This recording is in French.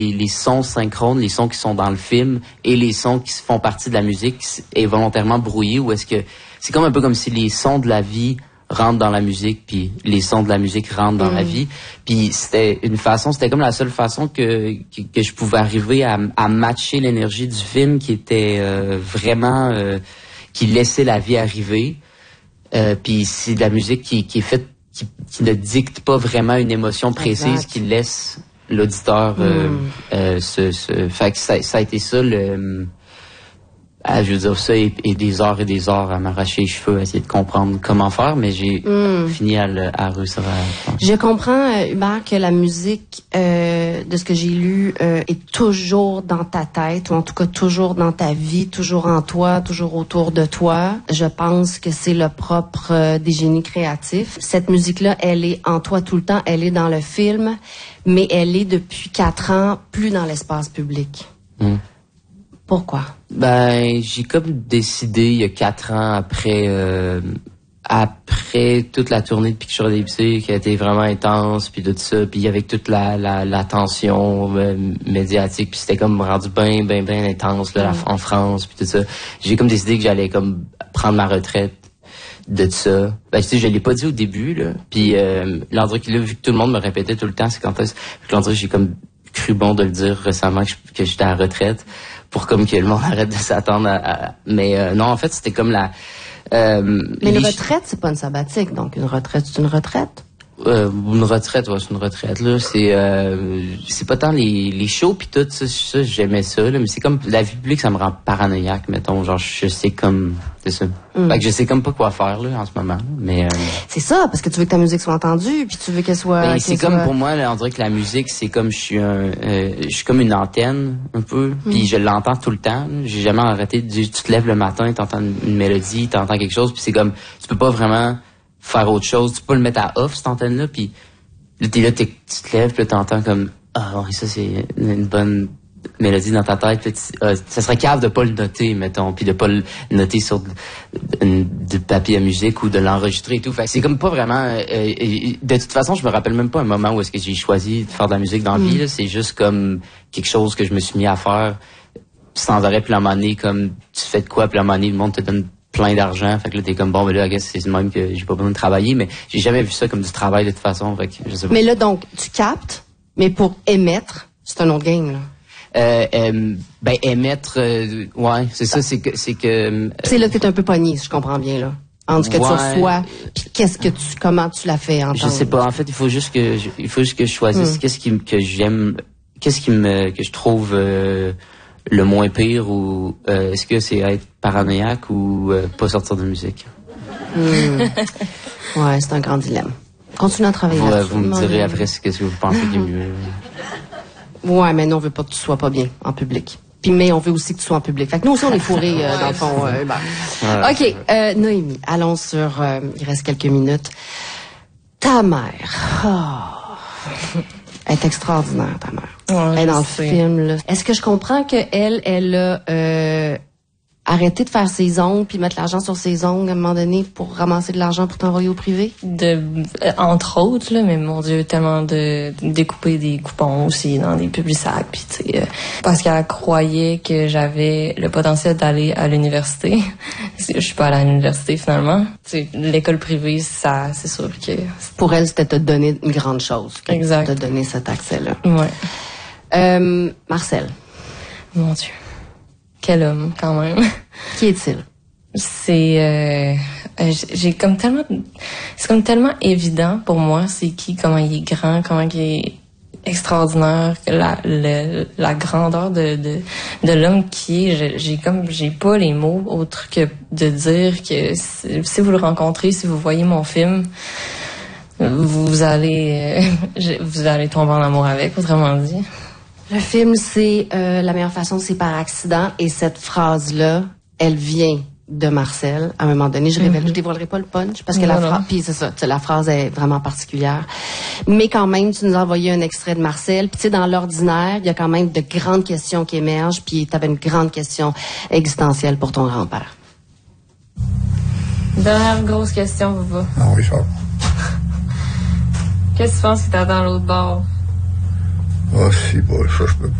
les sons synchrones, les sons qui sont dans le film et les sons qui font partie de la musique est volontairement brouillé, ou est-ce que c'est comme un peu comme si les sons de la vie rentrent dans la musique, puis les sons de la musique rentrent dans la vie. Puis c'était comme la seule façon que je pouvais arriver à matcher l'énergie du film qui était vraiment qui laissait la vie arriver. Puis c'est de la musique qui est faite qui ne dicte pas vraiment une émotion précise, qui laisse l'auditeur fait que ça a été ça je veux dire ça et des heures à m'arracher les cheveux, à essayer de comprendre comment faire, mais j'ai fini à réussir à... Je comprends, Hubert, que la musique, de ce que j'ai lu, est toujours dans ta tête, ou en tout cas toujours dans ta vie, toujours en toi, toujours autour de toi. Je pense que c'est le propre des génies créatifs. Cette musique-là, elle est en toi tout le temps, elle est dans le film, mais elle est depuis 4 ans plus dans l'espace public. Pourquoi? J'ai comme décidé il y a 4 ans après toute la tournée de Picture Debussy qui a été vraiment intense, puis tout ça, puis avec toute la tension médiatique, puis c'était comme rendu bien intense là, en France, puis tout ça. J'ai comme décidé que j'allais comme prendre ma retraite de ça. Tu sais, je l'ai pas dit au début, là. Puis l'endroit qu'il a vu que tout le monde me répétait tout le temps, c'est quand est-ce que l'endroit j'ai comme cru bon de le dire récemment que j'étais à la retraite pour comme que le monde arrête de s'attendre mais non, en fait, c'était comme la... mais une retraite, c'est pas une sabbatique, donc une retraite, c'est une retraite? Une retraite, ouais, c'est une retraite, là. C'est pas tant les shows pis tout, ça, j'aimais ça, là, mais c'est comme, la vie publique, ça me rend paranoïaque, mettons, genre, je sais comme, c'est ça. Fait que je sais comme pas quoi faire, là, en ce moment, là, mais c'est ça, parce que tu veux que ta musique soit entendue, puis tu veux qu'elle soit... c'est comme, pour moi, là, on dirait que la musique, c'est comme, je suis comme une antenne, un peu, puis je l'entends tout le temps, là. J'ai jamais arrêté tu te lèves le matin, t'entends une mélodie, t'entends quelque chose, puis c'est comme, tu peux pas vraiment faire autre chose, tu peux le mettre à off cette antenne-là, puis là, tu te lèves, puis là, t'entends comme oui, ça c'est une bonne mélodie dans ta tête, puis ça serait cave de pas le noter, mettons, puis de pas le noter sur du papier à musique ou de l'enregistrer et tout. Fait que c'est comme pas vraiment de toute façon, je me rappelle même pas un moment où est-ce que j'ai choisi de faire de la musique dans la vie, là. C'est juste comme quelque chose que je me suis mis à faire sans arrêt, puis à un moment donné, comme tu fais de quoi, puis à un moment donné, le monde te donne plein d'argent, fait que là t'es comme bon, mais là, c'est le même que j'ai pas besoin de travailler, mais j'ai jamais vu ça comme du travail de toute façon, fait que je sais pas. Mais là, donc, tu captes, mais pour émettre, c'est un autre game, là. Émettre, ouais, c'est ça, c'est que c'est là que t'es un peu pogné, si je comprends bien, là. Entre ce que tu reçois, puis comment tu l'as fait entendre. Je sais pas, en fait, il faut juste que je choisisse que j'aime, que je trouve le moins pire, ou est-ce que c'est être paranoïaque ou pas sortir de musique? Ouais, c'est un grand dilemme. Continue à travailler là-dessus. Vous me direz après ce que vous pensez du mieux. Ouais, mais nous, on veut pas que tu sois pas bien en public. Puis, mais on veut aussi que tu sois en public. Fait que nous aussi, on est fourrés, dans le fond. OK, Noémie, allons sur... il reste quelques minutes. Ta mère. Elle est extraordinaire, ta mère. Ouais, elle est dans le film, là. Est-ce que je comprends qu'elle a arrêté de faire ses ongles puis mettre l'argent sur ses ongles à un moment donné pour ramasser de l'argent pour t'envoyer au privé? Entre autres, là, mais mon Dieu, tellement de découper des coupons aussi dans des publisacs, puis tu sais, parce qu'elle croyait que j'avais le potentiel d'aller à l'université. Je suis pas allée à l'université finalement. Tu sais, l'école privée, ça, c'est sûr que... Pour elle, c'était te donner une grande chose. Exact. Te donner cet accès-là. Ouais. Marcel. Mon Dieu. Quel homme, quand même. Qui est-il? C'est... j'ai comme tellement... C'est comme tellement évident pour moi, c'est qui, comment il est grand, comment il est extraordinaire, la grandeur de l'homme qui est. J'ai pas les mots autres que de dire que si vous le rencontrez, si vous voyez mon film, vous allez tomber en amour avec, autrement dit. Le film, c'est la meilleure façon, c'est par accident. Et cette phrase-là, elle vient de Marcel. À un moment donné, je dévoilerai pas le punch parce que puis c'est ça, la phrase est vraiment particulière. Mais quand même, tu nous as envoyé un extrait de Marcel. Puis tu sais, dans l'ordinaire, il y a quand même de grandes questions qui émergent. Puis tu avais une grande question existentielle pour ton grand-père. Dernière grosse question, Bouba. Ah oui, ça. Qu'est-ce que tu penses que t'attends à l'autre bord? Ah si, bon, ça je peux pas.